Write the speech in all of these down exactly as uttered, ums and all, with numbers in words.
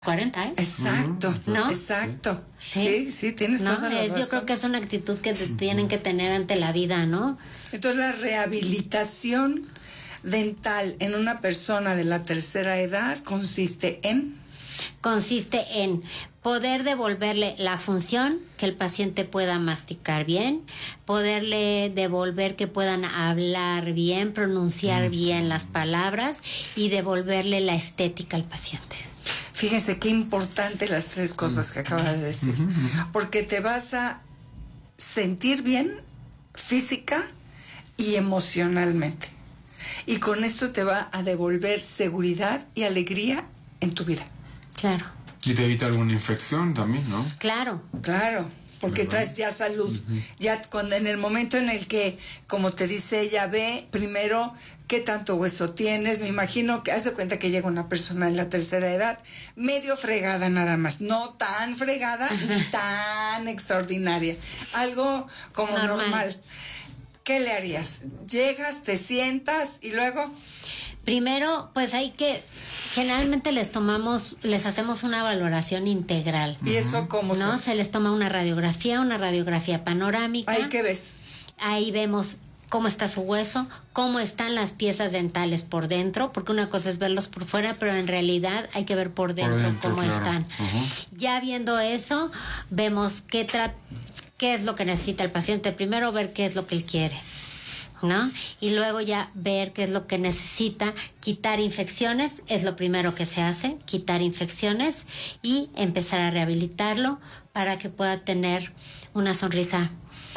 cuarenta, ¿eh? Exacto, ¿no? Exacto. Sí, sí, sí, tienes ¿no? toda la Es, razón. yo creo que es una actitud que te tienen que tener ante la vida, ¿no? Entonces la rehabilitación dental en una persona de la tercera edad consiste en... Consiste en poder devolverle la función, que el paciente pueda masticar bien, poderle devolver que puedan hablar bien, pronunciar mm. bien las palabras y devolverle la estética al paciente. Fíjense qué importante las tres cosas que acaba de decir, porque te vas a sentir bien física y emocionalmente. Y con esto te va a devolver seguridad y alegría en tu vida. Claro. Y te evita alguna infección también, ¿no? Claro. Claro, porque ¿verdad? Traes ya salud. Uh-huh. Ya cuando en el momento en el que, como te dice ella, ve primero qué tanto hueso tienes. Me imagino que hace cuenta que llega una persona en la tercera edad, medio fregada nada más, no tan fregada uh-huh. ni tan extraordinaria. Algo como normal. normal. ¿Qué le harías? Llegas, te sientas y luego... Primero, pues hay que, generalmente les tomamos, les hacemos una valoración integral. ¿Y eso cómo ¿no? se Se les toma una radiografía, una radiografía panorámica. ¿Ahí qué ves? Ahí vemos cómo está su hueso, cómo están las piezas dentales por dentro, porque una cosa es verlos por fuera, pero en realidad hay que ver por dentro, por dentro cómo claro. están. Uh-huh. Ya viendo eso, vemos qué, tra- qué es lo que necesita el paciente. Primero ver qué es lo que él quiere, ¿no? Y luego ya ver qué es lo que necesita, quitar infecciones, es lo primero que se hace, quitar infecciones y empezar a rehabilitarlo para que pueda tener una sonrisa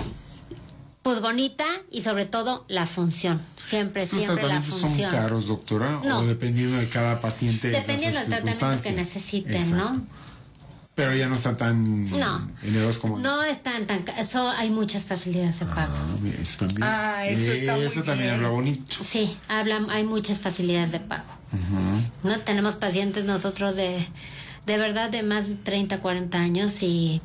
pues bonita y sobre todo la función, siempre, ¿Estos siempre la función. ¿Son caros, doctora? No. ¿O dependiendo de cada paciente? Dependiendo del tratamiento que necesiten, exacto. ¿no? Pero ya no están tan no, elevados como... No están tan... Eso hay muchas facilidades de pago. Ah, eso también. Ah, eso eh, está muy Eso también bien. habla bonito. Sí, habla, hay muchas facilidades de pago. Uh-huh. ¿No? Tenemos pacientes nosotros de, de verdad de más de treinta, cuarenta años y...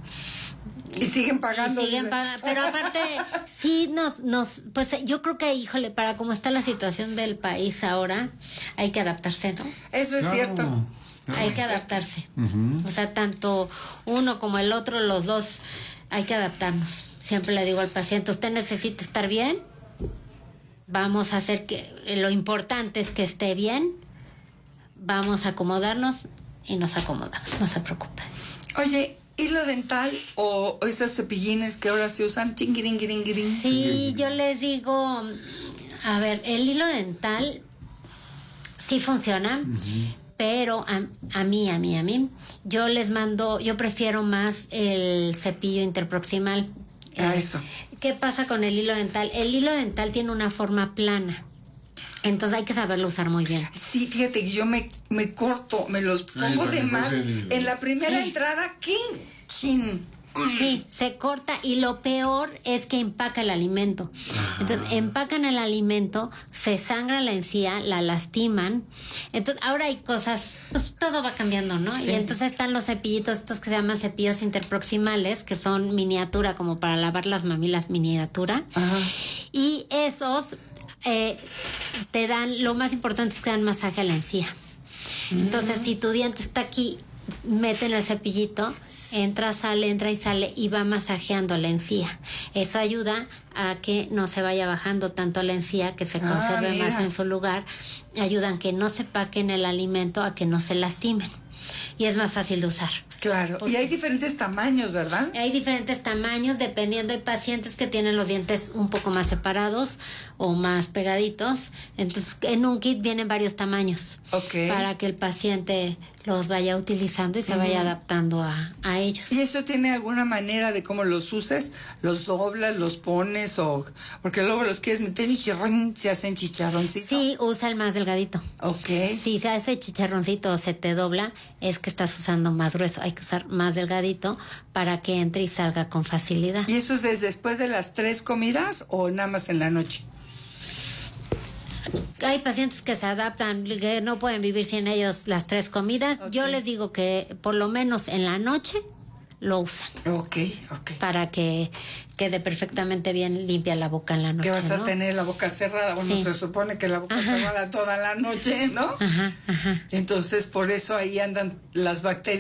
Y siguen pagando. Y siguen pagando, pero aparte, sí nos, nos, pues yo creo que, híjole, para cómo está la situación del país ahora, hay que adaptarse, ¿no? Eso es claro. cierto. No, hay que adaptarse. Uh-huh. O sea, tanto uno como el otro, los dos, hay que adaptarnos. Siempre le digo al paciente, usted necesita estar bien, vamos a hacer que, lo importante es que esté bien, vamos a acomodarnos y nos acomodamos, no se preocupe. Oye, ¿hilo dental o esos cepillines que ahora se usan? Tingiringiringirin. Sí, yo les digo, a ver, el hilo dental sí funciona. Uh-huh. Pero a, a mí, a mí, a mí, yo les mando, yo prefiero más el cepillo interproximal. Ah, eh, eso. ¿Qué pasa con el hilo dental? El hilo dental tiene una forma plana. Entonces hay que saberlo usar muy bien. Sí, fíjate que yo me, me corto, me los pongo Ay, de más. de... En la primera sí. entrada, ¡king! ¡chin! Sí, se corta y lo peor es que empaca el alimento. Ajá. Entonces empacan el alimento, se sangra la encía, la lastiman. Entonces ahora hay cosas, pues todo va cambiando, ¿no? Sí. Y entonces están los cepillitos, estos que se llaman cepillos interproximales, que son miniatura, como para lavar las mamilas, miniatura. Ajá. Y esos eh, te dan, lo más importante es que dan masaje a la encía. Uh-huh. Entonces si tu diente está aquí, meten el cepillito, entra, sale, entra y sale y va masajeando la encía. Eso ayuda a que no se vaya bajando tanto la encía, que se conserve ah, más en su lugar. Ayudan a que no se paquen el alimento, a que no se lastimen. Y es más fácil de usar. Claro, y hay diferentes tamaños, ¿verdad? Hay diferentes tamaños, dependiendo. Hay pacientes que tienen los dientes un poco más separados o más pegaditos. Entonces, en un kit vienen varios tamaños. Okay. Para que el paciente los vaya utilizando y se uh-huh. vaya adaptando a, a ellos. ¿Y eso tiene alguna manera de cómo los uses? ¿Los doblas, los pones o...? Porque luego los quieres meter y chirrón, se hacen chicharroncito. Sí, usa el más delgadito. Ok. Si se hace chicharroncito o se te dobla, es que estás usando más grueso. Hay que usar más delgadito para que entre y salga con facilidad. ¿Y eso es después de las tres comidas o nada más en la noche? Hay pacientes que se adaptan, que no pueden vivir sin ellos las tres comidas. Okay. Yo les digo que por lo menos en la noche lo usan. Ok, ok. Para que quede perfectamente bien limpia la boca en la noche. Que vas a ¿no? tener la boca cerrada. Bueno, Sí. se supone que la boca Ajá. cerrada toda la noche, ¿no? Ajá, ajá. Entonces, por eso ahí andan las bacterias.